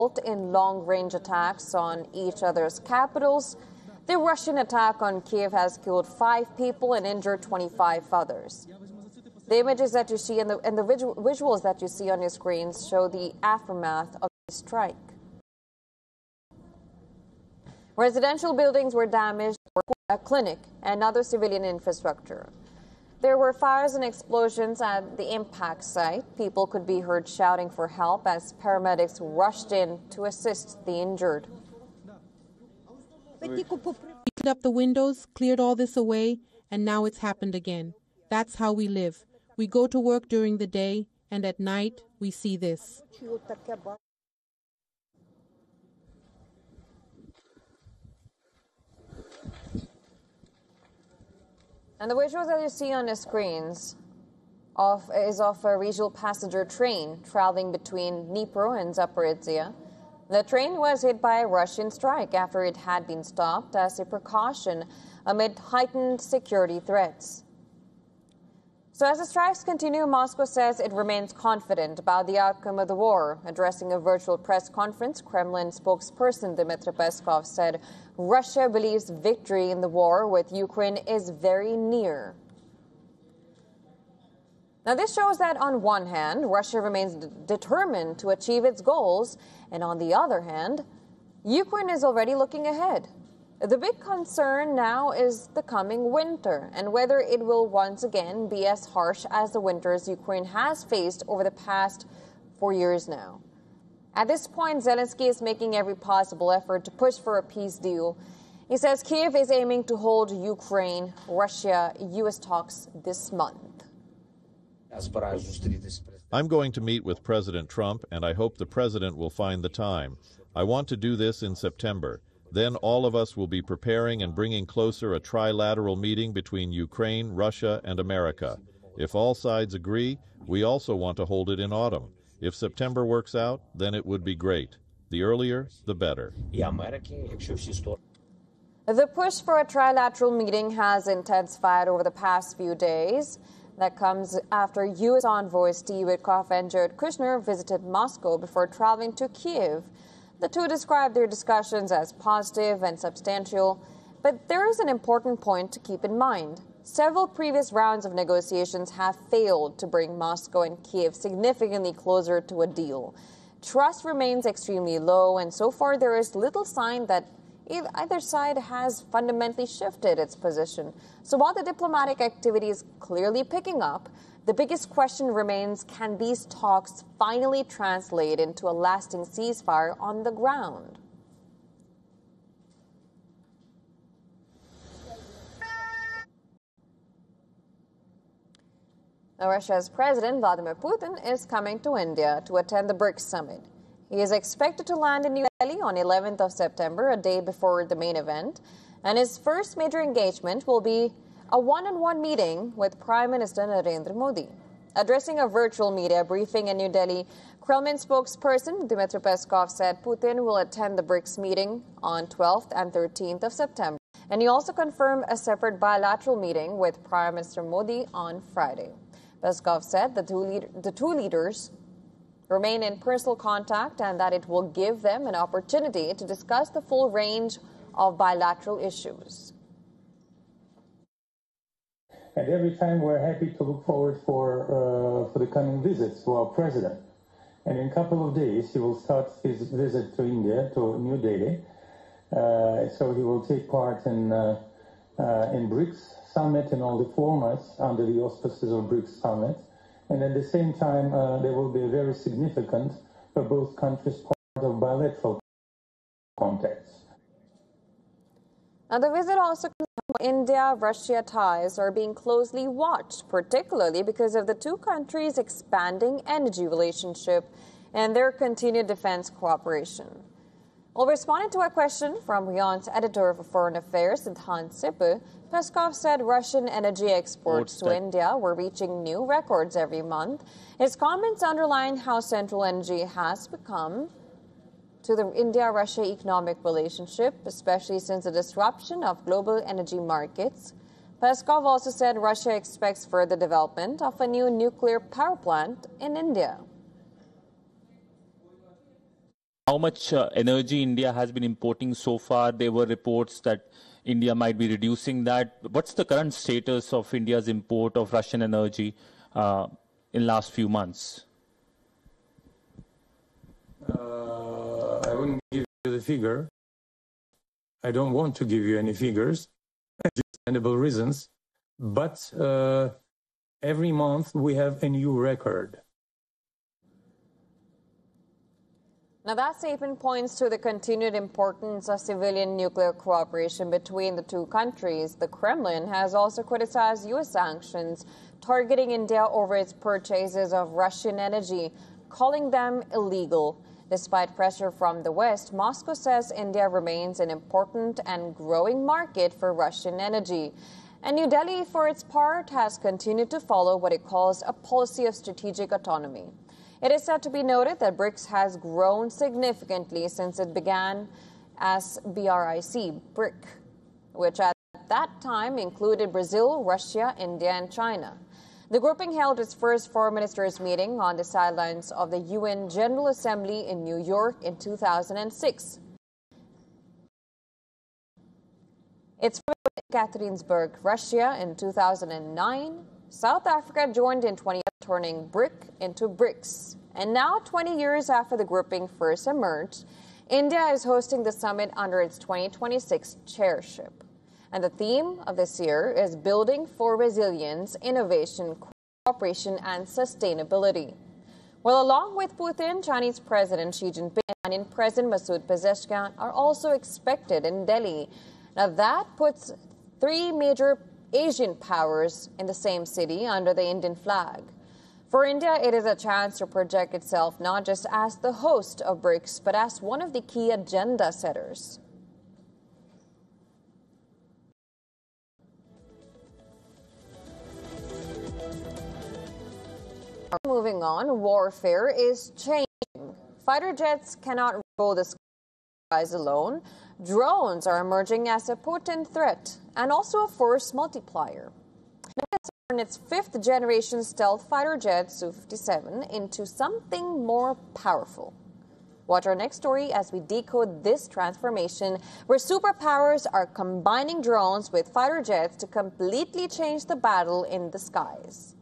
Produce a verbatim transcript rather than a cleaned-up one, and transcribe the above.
in long-range attacks on each other's capitals. The Russian attack on Kiev has killed five people and injured twenty-five others. The images that you see and the, and the visual, visuals that you see on your screens show the aftermath of the strike. Residential buildings were damaged, a clinic and other civilian infrastructure. There were fires and explosions at the impact site. People could be heard shouting for help as paramedics rushed in to assist the injured. We cleaned up the windows, cleared all this away, and now it's happened again. That's how we live. We go to work during the day, and at night we see this. And the visuals that you see on the screens of, is of a regional passenger train traveling between Dnipro and Zaporizhia. The train was hit by a Russian strike after it had been stopped as a precaution amid heightened security threats. So as the strikes continue, Moscow says it remains confident about the outcome of the war. Addressing a virtual press conference, Kremlin spokesperson Dmitry Peskov said Russia believes victory in the war with Ukraine is very near. Now, this shows that on one hand, Russia remains d- determined to achieve its goals, and on the other hand, Ukraine is already looking ahead. The big concern now is the coming winter and whether it will once again be as harsh as the winters Ukraine has faced over the past four years now. At this point, Zelensky is making every possible effort to push for a peace deal. He says Kiev is aiming to hold Ukraine, Russia, U S talks this month. I'm going to meet with President Trump, and I hope the president will find the time. I want to do this in September. Then all of us will be preparing and bringing closer a trilateral meeting between Ukraine, Russia, and America. If all sides agree, we also want to hold it in autumn. If September works out, then it would be great. The earlier, the better. The push for a trilateral meeting has intensified over the past few days. That comes after U S envoys Steve Witkoff and Jared Kushner visited Moscow before traveling to Kiev. The two described their discussions as positive and substantial, but there is an important point to keep in mind. Several previous rounds of negotiations have failed to bring Moscow and Kiev significantly closer to a deal. Trust remains extremely low, and so far there is little sign that either side has fundamentally shifted its position. So while the diplomatic activity is clearly picking up, the biggest question remains, can these talks finally translate into a lasting ceasefire on the ground? Now, Russia's President Vladimir Putin is coming to India to attend the BRICS summit. He is expected to land in New Delhi on eleventh of September, a day before the main event, and his first major engagement will be a one-on-one meeting with Prime Minister Narendra Modi. Addressing a virtual media briefing in New Delhi, Kremlin spokesperson Dmitry Peskov said Putin will attend the BRICS meeting on twelfth and thirteenth of September, and he also confirmed a separate bilateral meeting with Prime Minister Modi on Friday. Peskov said the two, lead- the two leaders remain in personal contact and that it will give them an opportunity to discuss the full range of bilateral issues. And every time we're happy to look forward for uh, for the coming visits to our president. And in a couple of days, he will start his visit to India, to New Delhi. Uh, so he will take part in uh, uh, in BRICS summit and all the formats under the auspices of BRICS summit. And at the same time, uh, there will be a very significant, for both countries, part of bilateral contacts. Now, the visit also India-Russia ties are being closely watched, particularly because of the two countries' expanding energy relationship and their continued defense cooperation. Well, responding to a question from WION's editor for Foreign Affairs, Siddhant Sipu, Peskov said Russian energy exports to India were reaching new records every month. His comments underline how central energy has become to the India-Russia economic relationship, especially since the disruption of global energy markets. Peskov also said Russia expects further development of a new nuclear power plant in India. how much uh, energy India has been importing so far. There were reports that India might be reducing that. What's the current status of India's import of Russian energy uh, in last few months? Uh, I wouldn't give you the figure. I don't want to give you any figures, understandable reasons, but uh, every month we have a new record. Now, that statement points to the continued importance of civilian nuclear cooperation between the two countries. The Kremlin has also criticized U S sanctions targeting India over its purchases of Russian energy, calling them illegal. Despite pressure from the West, Moscow says India remains an important and growing market for Russian energy. And New Delhi, for its part, has continued to follow what it calls a policy of strategic autonomy. It is said to be noted that BRICS has grown significantly since it began as B R I C, BRIC, which at that time included Brazil, Russia, India, and China. The grouping held its first foreign ministers meeting on the sidelines of the U N General Assembly in New York in two thousand six. Its in Ekaterinburg, Russia in two thousand nine. South Africa joined in twenty, turning BRIC into BRICS. And now, twenty years after the grouping first emerged, India is hosting the summit under its twenty twenty-six chairship. And the theme of this year is Building for Resilience, Innovation, Cooperation, and Sustainability. Well, along with Putin, Chinese President Xi Jinping and Iranian President Masoud Pezeshkian are also expected in Delhi. Now, that puts three major Asian powers in the same city under the Indian flag. For India, it is a chance to project itself not just as the host of BRICS, but as one of the key agenda setters. Moving on, warfare is changing. Fighter jets cannot rule the skies alone. Drones are emerging as a potent threat and also a force multiplier. Turn its fifth generation stealth fighter jet S U fifty-seven into something more powerful. Watch our next story as we decode this transformation, where superpowers are combining drones with fighter jets to completely change the battle in the skies.